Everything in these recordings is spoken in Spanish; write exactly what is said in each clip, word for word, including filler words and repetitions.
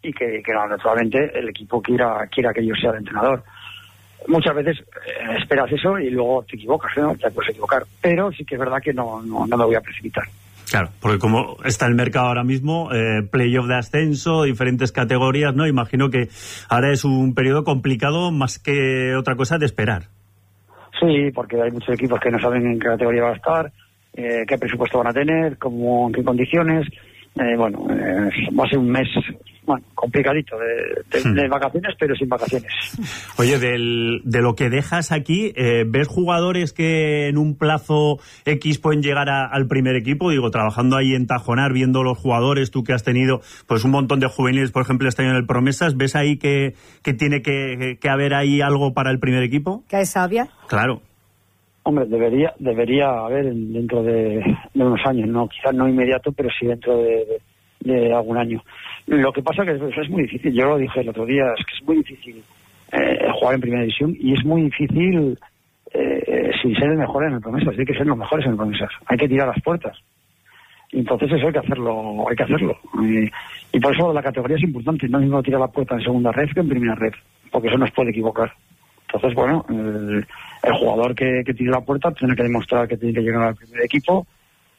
y que, que naturalmente el equipo quiera, quiera que yo sea el entrenador. Muchas veces eh, esperas eso y luego te equivocas, ¿no? Te puedes equivocar, pero sí que es verdad que no, no, no me voy a precipitar. Claro, porque como está el mercado ahora mismo, eh, playoff de ascenso, diferentes categorías, ¿no? Imagino que ahora es un periodo complicado más que otra cosa de esperar. Sí, porque hay muchos equipos que no saben en qué categoría va a estar, eh, qué presupuesto van a tener, cómo, en qué condiciones. Eh, bueno, eh, va a ser un mes bueno, complicadito de, de, de vacaciones, pero sin vacaciones. Oye, del, de lo que dejas aquí, eh, ¿ves jugadores que en un plazo X pueden llegar a, al primer equipo? Digo, trabajando ahí en Tajonar, viendo los jugadores, tú que has tenido pues un montón de juveniles, por ejemplo, este año en el Promesas, ¿ves ahí que, que tiene que, que haber ahí algo para el primer equipo? ¿Que es sabia? Claro. Hombre, debería debería haber dentro de, de unos años, no quizás no inmediato, pero sí dentro de, de, de algún año. Lo que pasa que es, es muy difícil, yo lo dije el otro día, es que es muy difícil eh, jugar en primera división y es muy difícil eh, sin ser el mejor en el Promesas, hay que ser los mejores en el Promesas, hay que tirar las puertas. Entonces eso hay que hacerlo, hay que hacerlo. Y, y por eso la categoría es importante, no es mismo tirar la puerta en segunda red que en primera red, porque eso nos puede equivocar. Entonces, bueno, el, el jugador que, que tire la puerta tiene que demostrar que tiene que llegar al primer equipo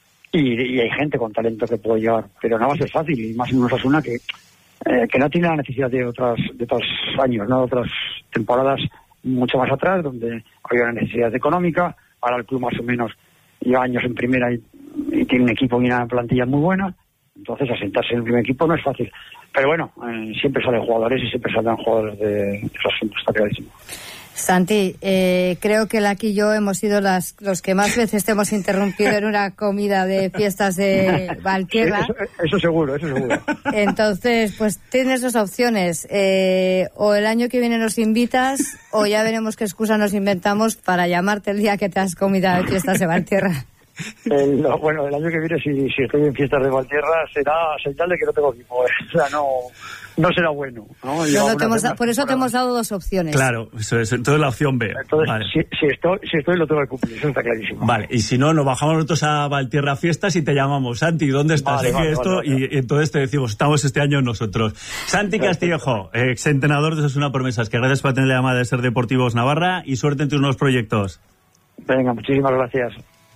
y, y hay gente con talento que puede llegar, pero no va a ser fácil, y más en un Osasuna que, eh, que no tiene la necesidad de otras de otros años, no de otras temporadas mucho más atrás, donde había una necesidad económica. Ahora el club más o menos lleva años en primera y, y tiene un equipo y una plantilla muy buena, entonces asentarse en el primer equipo no es fácil. Pero bueno, eh, siempre salen jugadores y siempre saldrán jugadores de, de esos asuntos, está clarísimo. Santi, eh, creo que Laki y yo hemos sido las, los que más veces te hemos interrumpido en una comida de fiestas de Valtierra. Eso, eso seguro, eso seguro. Entonces, pues tienes dos opciones. Eh, o el año que viene nos invitas, o ya veremos qué excusa nos inventamos para llamarte el día que te has comida de fiestas de Valtierra. El, bueno, el año que viene, si, si estoy en fiestas de Valtierra, será señal de que no tengo equipo. O sea, no, no será bueno, ¿no? No, no te hemos, por eso te hemos dado dos opciones. Claro, eso es. Entonces la opción B. Entonces, vale. si, si, estoy, si estoy, lo tengo que cumplir, eso está clarísimo. Vale, y si no, nos bajamos nosotros a Valtierra Fiestas y te llamamos. Santi, ¿dónde estás? Vale, vale, esto, vale, vale. Y, y entonces te decimos, estamos este año nosotros. Santi Castillejo, ex entrenador de Osasuna Promesas, que gracias por tener la llamada de Ser Deportivos Navarra y suerte en tus nuevos proyectos. Venga, muchísimas gracias.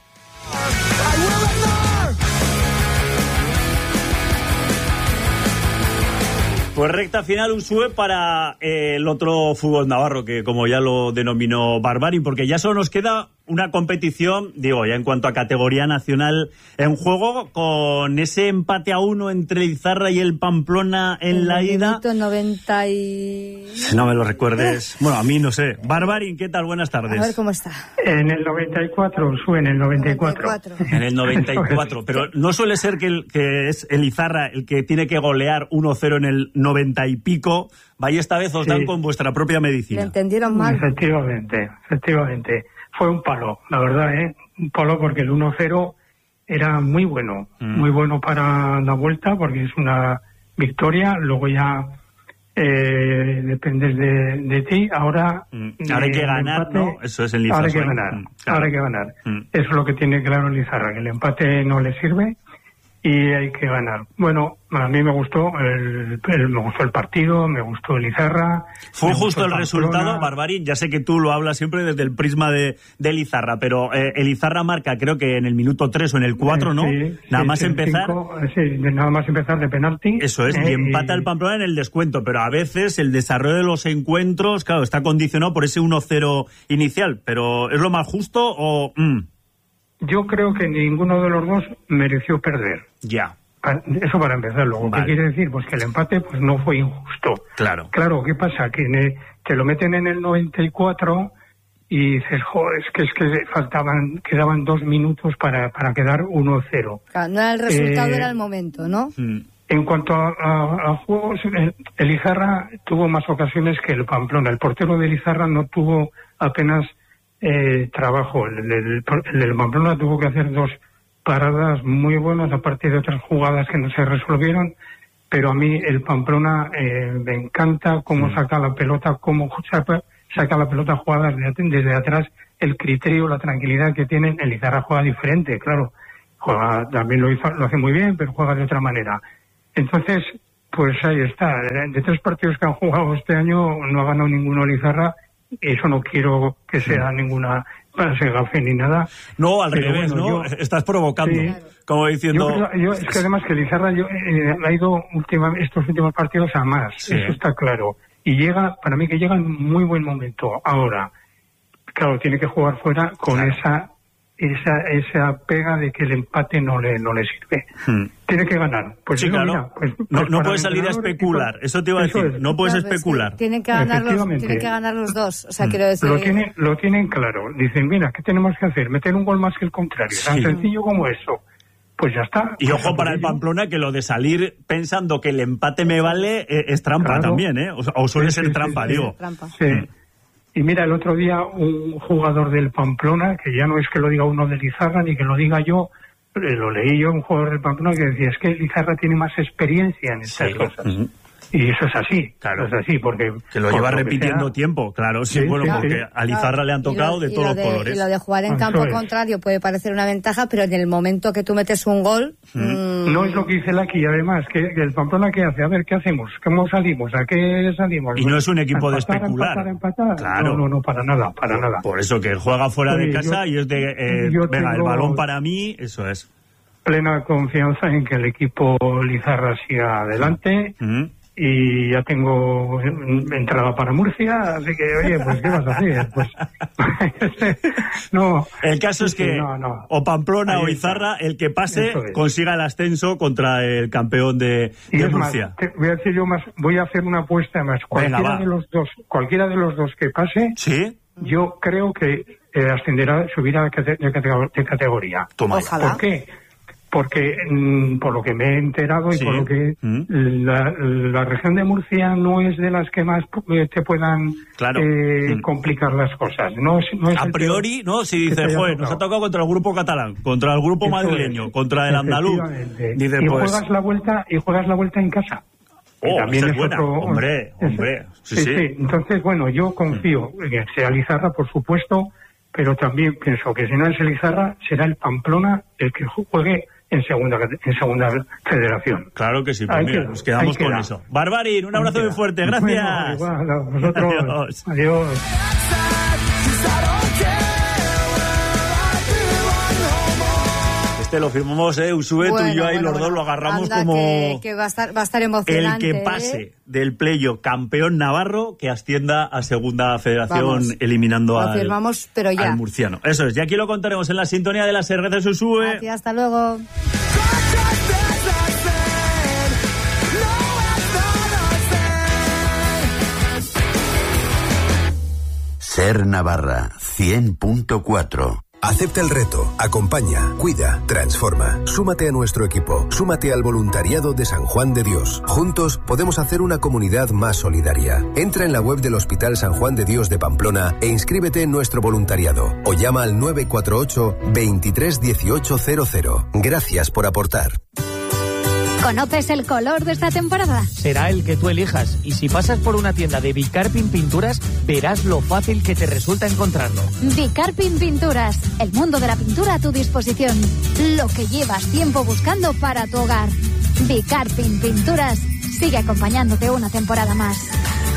Pues recta final, un sube para eh, el otro fútbol navarro, que como ya lo denominó Barbarín, porque ya solo nos queda una competición, digo, ya en cuanto a categoría nacional en juego, con ese empate a uno entre Lizarra y el Pamplona en el la ida. noventa y... No me lo recuerdes. Bueno, a mí no sé. Barbarín, ¿qué tal? Buenas tardes. A ver cómo está. En el noventa y cuatro, sube en el noventa y cuatro. noventa y cuatro. En el noventa y cuatro. Pero no suele ser que, el, que es el Lizarra el que tiene que golear uno cero en el noventa y pico. Vaya, esta vez os dan sí. con vuestra propia medicina. ¿Le entendieron mal? Efectivamente, efectivamente. Fue un palo, la verdad, ¿eh? Un palo porque el uno cero era muy bueno. Mm. Muy bueno para la vuelta porque es una victoria. Luego ya eh, dependes de, de ti. Ahora, mm. ahora hay que ganar, empate, ¿no? Eso es el Lizarra. Ahora hay que ganar, mm, claro. ahora hay que ganar. Mm. Eso es lo que tiene claro el Lizarra, que el empate no le sirve y hay que ganar. Bueno, a mí me gustó el, el me gustó el partido, me gustó el Lizarra. Fue justo el, el resultado, Barbarín. Ya sé que tú lo hablas siempre desde el prisma de, de Lizarra, pero eh, el Lizarra marca, creo que en el minuto tres o en el cuatro, ¿no? Sí, nada sí, más sí, empezar. Cinco, sí, nada más empezar de penalti. Eso es, eh, y empata y... el Pamplona en el descuento, pero a veces el desarrollo de los encuentros, claro, está condicionado por ese uno cero inicial, pero ¿es lo más justo o...? Mm. Yo creo que ninguno de los dos mereció perder. Ya. Eso para empezar. Luego, vale. ¿Qué quiere decir? Pues que el empate pues no fue injusto. Claro. Claro, ¿qué pasa? Que el, te lo meten en el noventa y cuatro y dices, joder, es que, es que faltaban, quedaban dos minutos para, para quedar uno cero. Claro, no era el resultado, eh, era el momento, ¿no? En cuanto a, a, a juegos, el, el Lizarra tuvo más ocasiones que el Pamplona. El portero de Lizarra no tuvo apenas eh, trabajo. El, el, el, el Pamplona tuvo que hacer dos paradas muy buenas, aparte de otras jugadas que no se resolvieron, pero a mí el Pamplona eh, me encanta cómo mm. saca la pelota, cómo saca, saca la pelota jugadas de, desde atrás, el criterio, la tranquilidad que tienen. El Lizarra juega diferente, claro, juega, también lo, hizo, lo hace muy bien, pero juega de otra manera. Entonces, Pues ahí está. De tres partidos que han jugado este año no ha ganado ninguno Lizarra. Eso no quiero que sea sí. ninguna pase gafe ni nada. No, al revés, bueno, ¿no? Yo, Estás provocando, sí, como diciendo... Yo, yo, es que además que Lizarra yo, eh, ha ido última, estos últimos partidos a más, sí. Eso está claro. Y llega, para mí que llega en muy buen momento. Ahora, claro, tiene que jugar fuera con claro. esa... esa esa pega de que el empate no le no le sirve. Hmm. Tiene que ganar. Pues sí, eso, claro. Mira, pues, no pues no puedes salir a especular. Eso, eso te iba a decir. Es. No puedes claro, especular. Es que tienen que ganar los, tienen que ganar los dos. O sea, hmm. quiero decir... Lo tienen, lo tienen claro. Dicen, mira, ¿qué tenemos que hacer? Meter un gol más que el contrario. Sí. Tan sencillo como eso. Pues ya está. Y ojo para el Pamplona que lo de salir pensando que el empate me vale eh, es trampa claro. también, ¿eh? O, o suele sí, ser sí, trampa, sí, digo. Sí. Trampa. Sí. Hmm. Y mira, el otro día un jugador del Pamplona, que ya no es que lo diga uno de Lizarra ni que lo diga yo, lo leí yo, un jugador del Pamplona que decía, es que Lizarra tiene más experiencia en estas sí. cosas. Uh-huh. Y eso es así, claro. Es así, porque... Que lo lleva repitiendo sea, tiempo, claro, sí, sí bueno, sí, porque sí. a Lizarra claro. le han tocado lo, de todos los colores. Y lo de jugar en campo es. contrario puede parecer una ventaja, pero en el momento que tú metes un gol... Mm. Mmm... No es lo que dice Laki, además, que, que el Pamplona, ¿qué hace? A ver, ¿qué hacemos? ¿Cómo salimos? ¿A qué salimos? Y no es un equipo empatar, de especular. Empatar, empatar. Claro. No, no, no, para nada, para por, nada. Por eso, que juega fuera sí, de casa yo, y es de... Eh, venga, el balón para mí, eso es. Plena confianza en que el equipo Lizarra siga adelante... Mm. Y ya tengo entrada para Murcia, así que, oye, pues, ¿qué vas a hacer? Pues, no. El caso es que no, no. o Pamplona Ahí o Izarra, está. el que pase, consiga el ascenso contra el campeón de, de Murcia. Más, te voy a decir yo más, voy a hacer una apuesta más. Cualquiera Venga, de los dos, cualquiera de los dos que pase, ¿sí? Yo creo que eh, ascenderá, subirá de categoría. Toma. Ojalá. ¿Por qué? Porque mm, por lo que me he enterado y sí. por lo que ¿Mm? la, la región de Murcia no es de las que más eh, te puedan claro. eh, mm. complicar las cosas. No es, no es a priori, ¿no? Si dices, joder, nos ha tocado contra el grupo catalán, contra el grupo Eso madrileño, es. contra el andaluz. Dice, y pues... juegas la vuelta y juegas la vuelta en casa. Oh, también es buena. Otro, hombre, es, hombre. Sí, sí, sí. sí. Entonces, bueno, yo confío mm. en que sea Lizarra, por supuesto, pero también pienso que si no es el Lizarra, será el Pamplona el que juegue en segunda en segunda federación. Claro que sí, pues mira, queda, nos quedamos con queda. eso. Barbarín, un abrazo muy fuerte, gracias. Bueno, igual, a vosotros. Adiós. Adiós. Este lo firmamos, eh, Usue, bueno, tú y yo ahí bueno, los dos lo agarramos como... Que, que va, a estar, va a estar emocionante. El que pase ¿eh? del playo campeón navarro que ascienda a segunda federación Vamos, eliminando al, firmamos, pero ya. al murciano. Eso es, y aquí lo contaremos en la sintonía de las R G de Usue. Aquí, hasta luego. Ser Navarra, cien punto cuatro. Acepta el reto, acompaña, cuida, transforma. Súmate a nuestro equipo, súmate al voluntariado de San Juan de Dios. Juntos podemos hacer una comunidad más solidaria. Entra en la web del Hospital San Juan de Dios de Pamplona e inscríbete en nuestro voluntariado o llama al nueve cuatro ocho, veintitrés dieciocho cero cero. Gracias por aportar. ¿Conoces el color de esta temporada? Será el que tú elijas, y si pasas por una tienda de Bicarpin Pinturas, verás lo fácil que te resulta encontrarlo. Bicarpin Pinturas, el mundo de la pintura a tu disposición. Lo que llevas tiempo buscando para tu hogar. Bicarpin Pinturas sigue acompañándote una temporada más.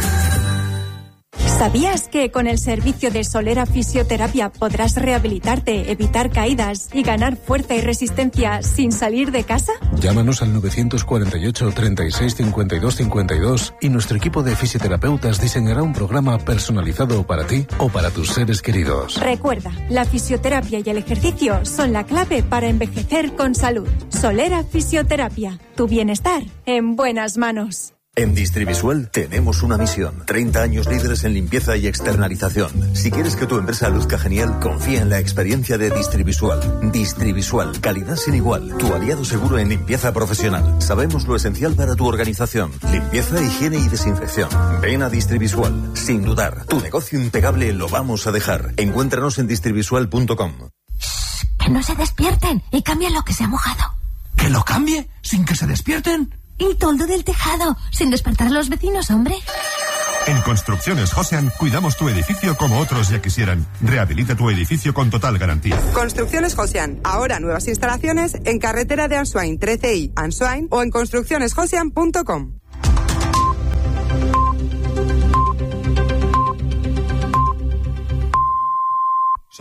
¿Sabías que con el servicio de Solera Fisioterapia podrás rehabilitarte, evitar caídas y ganar fuerza y resistencia sin salir de casa? Llámanos al nueve cuatro ocho, treinta y seis, cincuenta y dos cincuenta y dos y nuestro equipo de fisioterapeutas diseñará un programa personalizado para ti o para tus seres queridos. Recuerda, la fisioterapia y el ejercicio son la clave para envejecer con salud. Solera Fisioterapia, tu bienestar en buenas manos. En Distrivisual tenemos una misión. treinta años líderes en limpieza y externalización. Si quieres que tu empresa luzca genial, confía en la experiencia de Distrivisual. Distrivisual, calidad sin igual. Tu aliado seguro en limpieza profesional. Sabemos lo esencial para tu organización. Limpieza, higiene y desinfección. Ven a Distrivisual. Sin dudar, tu negocio impecable lo vamos a dejar. Encuéntranos en distrivisual punto com. Shh, que no se despierten y cambien lo que se ha mojado. ¿Que lo cambie sin que se despierten? El toldo del tejado, sin despertar a los vecinos, hombre. En Construcciones Josean cuidamos tu edificio como otros ya quisieran. Rehabilita tu edificio con total garantía. Construcciones Josean, ahora nuevas instalaciones en carretera de Ansoain trece i, Ansoain, o en construcciones josean punto com.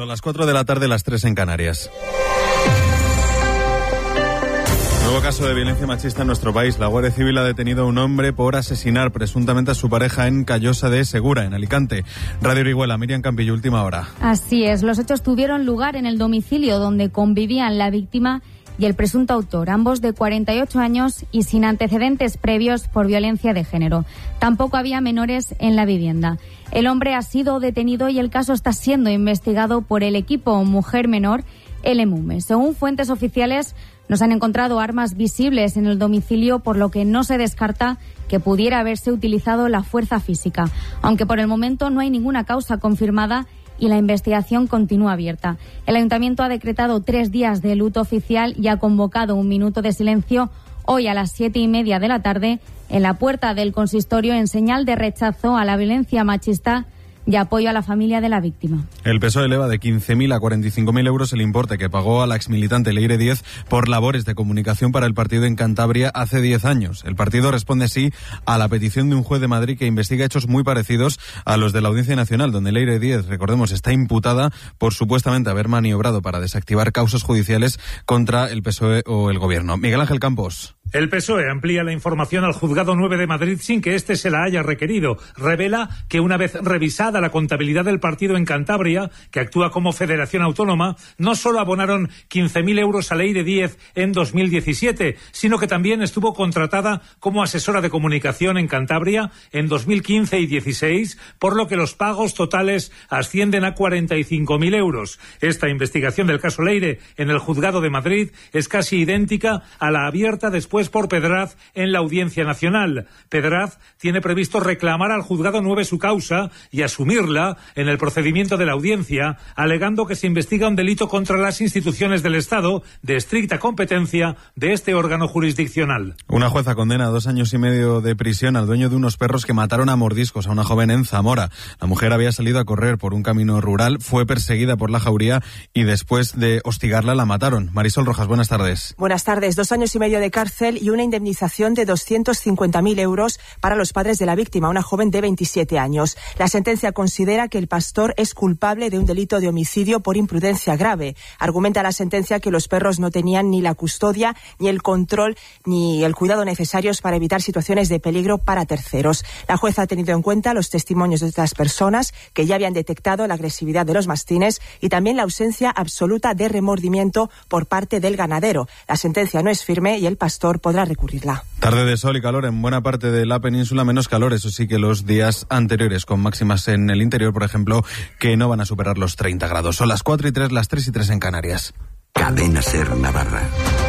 Son las cuatro de la tarde, las tres en Canarias. Nuevo caso de violencia machista en nuestro país. La Guardia Civil ha detenido a un hombre por asesinar presuntamente a su pareja en Callosa de Segura, en Alicante. Radio Orihuela, Miriam Campillo, última hora. Así es, los hechos tuvieron lugar en el domicilio donde convivían la víctima y el presunto autor, ambos de cuarenta y ocho años y sin antecedentes previos por violencia de género. Tampoco había menores en la vivienda. El hombre ha sido detenido y el caso está siendo investigado por el equipo Mujer Menor, el EMUME. Según fuentes oficiales, nos han encontrado armas visibles en el domicilio, por lo que no se descarta que pudiera haberse utilizado la fuerza física, aunque por el momento no hay ninguna causa confirmada y la investigación continúa abierta. El Ayuntamiento ha decretado tres días de luto oficial y ha convocado un minuto de silencio hoy a las siete y media de la tarde en la puerta del consistorio en señal de rechazo a la violencia machista y apoyo a la familia de la víctima. El P S O E eleva de quince mil a cuarenta y cinco mil euros el importe que pagó a la exmilitante Leire Díez por labores de comunicación para el partido en Cantabria hace diez años. El partido responde así a la petición de un juez de Madrid que investiga hechos muy parecidos a los de la Audiencia Nacional, donde Leire Díez, recordemos, está imputada por supuestamente haber maniobrado para desactivar causas judiciales contra el P S O E o el Gobierno. Miguel Ángel Campos. El P S O E amplía la información al Juzgado nueve de Madrid sin que éste se la haya requerido. Revela que una vez revisada la contabilidad del partido en Cantabria, que actúa como federación autónoma, no solo abonaron quince mil euros a Leire Díez en dos mil diecisiete, sino que también estuvo contratada como asesora de comunicación en Cantabria en dos mil quince y dieciséis, por lo que los pagos totales ascienden a cuarenta y cinco mil euros. Esta investigación del caso Leire en el Juzgado de Madrid es casi idéntica a la abierta después por Pedraz en la Audiencia Nacional. Pedraz tiene previsto reclamar al Juzgado nueve su causa y asumirla en el procedimiento de la audiencia, alegando que se investiga un delito contra las instituciones del Estado de estricta competencia de este órgano jurisdiccional. Una jueza condena a dos años y medio de prisión al dueño de unos perros que mataron a mordiscos a una joven en Zamora. La mujer había salido a correr por un camino rural, fue perseguida por la jauría y después de hostigarla la mataron. Marisol Rojas, buenas tardes. Buenas tardes. Dos años y medio de cárcel y una indemnización de doscientos cincuenta mil euros para los padres de la víctima, una joven de veintisiete años. La sentencia considera que el pastor es culpable de un delito de homicidio por imprudencia grave. Argumenta la sentencia que los perros no tenían ni la custodia, ni el control, ni el cuidado necesarios para evitar situaciones de peligro para terceros. La jueza ha tenido en cuenta los testimonios de estas personas que ya habían detectado la agresividad de los mastines y también la ausencia absoluta de remordimiento por parte del ganadero. La sentencia no es firme y el pastor podrá recurrirla. Tarde de sol y calor en buena parte de la península, menos calor, eso sí, que los días anteriores, con máximas en el interior, por ejemplo, que no van a superar los treinta grados. Son las cuatro y tres, las tres y tres en Canarias. Cadena SER Navarra.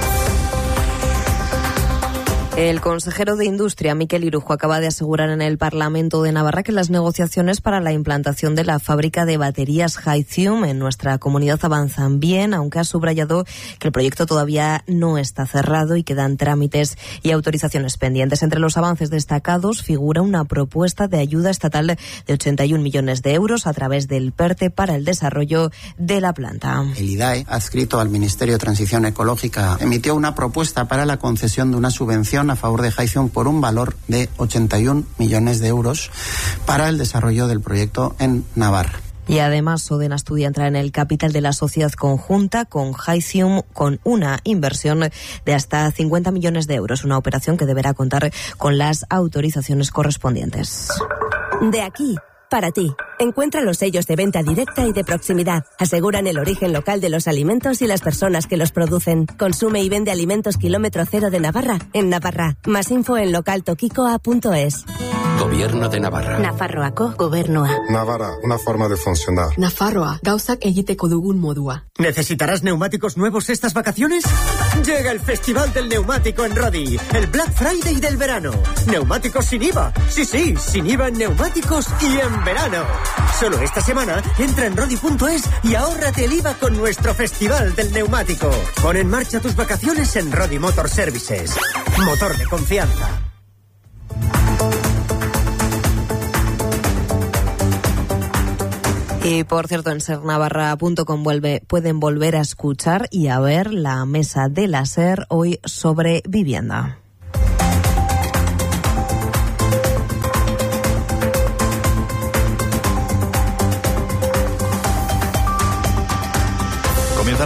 El consejero de Industria, Miquel Irujo, acaba de asegurar en el Parlamento de Navarra que las negociaciones para la implantación de la fábrica de baterías Hythium en nuestra comunidad avanzan bien, aunque ha subrayado que el proyecto todavía no está cerrado y quedan trámites y autorizaciones pendientes. Entre los avances destacados figura una propuesta de ayuda estatal de ochenta y un millones de euros a través del PERTE para el desarrollo de la planta. El I D A E, adscrito al Ministerio de Transición Ecológica, emitió una propuesta para la concesión de una subvención a favor de Hythium por un valor de ochenta y un millones de euros para el desarrollo del proyecto en Navarra. Y además, Sodena estudia entrar en el capital de la sociedad conjunta con Hythium con una inversión de hasta cincuenta millones de euros, una operación que deberá contar con las autorizaciones correspondientes. De aquí, para ti. Encuentra los sellos de venta directa y de proximidad. Aseguran el origen local de los alimentos y las personas que los producen. Consume y vende alimentos kilómetro cero de Navarra en Navarra. Más info en localtoquicoa punto es. Gobierno de Navarra. Nafarroako gobernua. Navarra, una forma de funcionar. Nafarroa, gauzak egiteko dugun modua. ¿Necesitarás neumáticos nuevos estas vacaciones? Llega el Festival del Neumático en Rodi, el Black Friday del verano. Neumáticos sin I V A. Sí, sí, sin I V A en neumáticos y en verano. Solo esta semana entra en rodi punto es y ahórrate el I V A con nuestro Festival del Neumático. Pon en marcha tus vacaciones en Rodi Motor Services. Motor de confianza. Y por cierto, en ser navarra punto com vuelve, pueden volver a escuchar y a ver la mesa de la SER hoy sobre vivienda.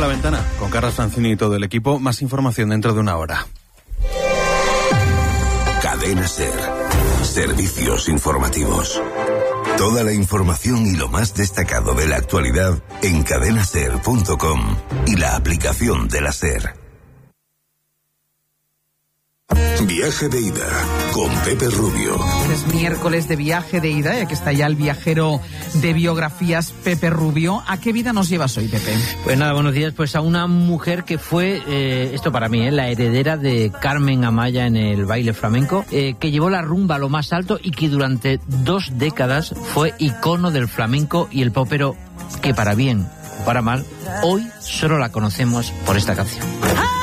La Ventana, con Carlos Francini y todo el equipo. Más información dentro de una hora. Cadena SER. Servicios informativos. Toda la información y lo más destacado de la actualidad en cadena ser punto com y la aplicación de la SER. Viaje de ida con Pepe Rubio. Es miércoles de viaje de ida y aquí está ya el viajero de biografías, Pepe Rubio. ¿A qué vida nos llevas hoy, Pepe? Pues nada, buenos días. Pues a una mujer que fue, eh, esto para mí, eh, la heredera de Carmen Amaya en el baile flamenco, eh, que llevó la rumba a lo más alto y que durante dos décadas fue icono del flamenco y el pop, pero que para bien o para mal, hoy solo la conocemos por esta canción. ¡Ah!